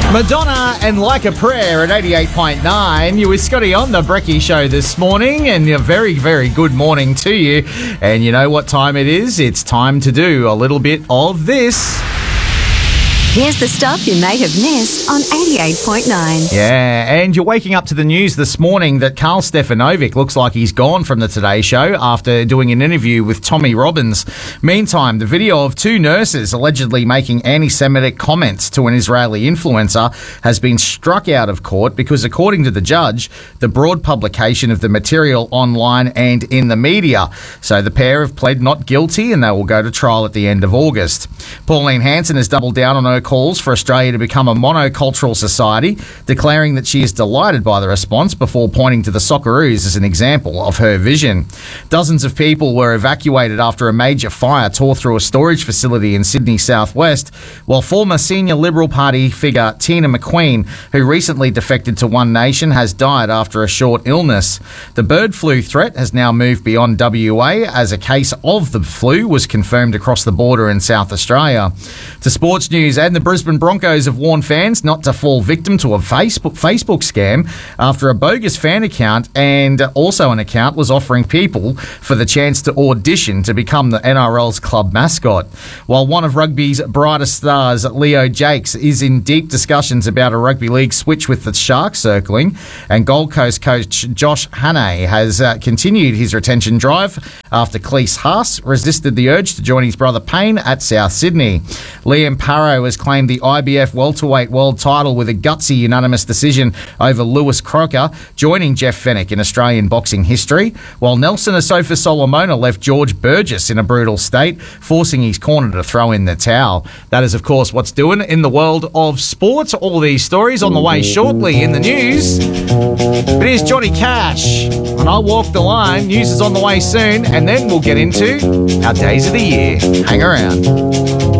Madonna and Like a Prayer at 88.9. You with Scotty on the Brekkie Show this morning, and a very, very good morning to you. And you know what time it is? It's time to do a little bit of this. Here's the stuff you may have missed on 88.9. Yeah, and you're waking up to the news this morning that Karl Stefanovic looks like he's gone from the Today Show after doing an interview with Tommy Robbins. Meantime, the video of two nurses allegedly making anti-Semitic comments to an Israeli influencer has been struck out of court because, according to the judge, the broad publication of the material online and in the media. So the pair have pled not guilty and they will go to trial at the end of August. Pauline Hanson has doubled down on her calls for Australia to become a monocultural society, declaring that she is delighted by the response before pointing to the Socceroos as an example of her vision. Dozens of people were evacuated after a major fire tore through a storage facility in Sydney southwest, while former senior Liberal Party figure Tina McQueen, who recently defected to One Nation, has died after a short illness. The bird flu threat has now moved beyond WA as a case of the flu was confirmed across the border in South Australia. To sports news, and the Brisbane Broncos have warned fans not to fall victim to a Facebook scam after a bogus fan account and also an account was offering people for the chance to audition to become the NRL's club mascot. While one of rugby's brightest stars, Leo Jakes, is in deep discussions about a rugby league switch with the Sharks circling, and Gold Coast coach Josh Hannay has continued his retention drive after Cleese Haas resisted the urge to join his brother Payne at South Sydney. Liam Parrow has claimed the IBF welterweight world title with a gutsy unanimous decision over Lewis Crocker, joining Jeff Fenech in Australian boxing history, while Nelson Asofa Solomona left George Burgess in a brutal state, forcing his corner to throw in the towel. That is, of course, what's doing in the world of sports. All these stories on the way shortly in the news. But here's Johnny Cash, and I'll walk the line. News is on the way soon, and then we'll get into our days of the year. Hang around.